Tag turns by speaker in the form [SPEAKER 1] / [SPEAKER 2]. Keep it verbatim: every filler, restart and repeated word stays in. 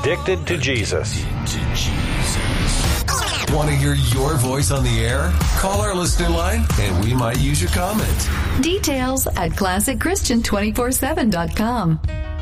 [SPEAKER 1] Addicted to Jesus.
[SPEAKER 2] Want to hear your voice on the air? Call our listener line and we might use your comment.
[SPEAKER 3] Details at classic christian two four seven dot com.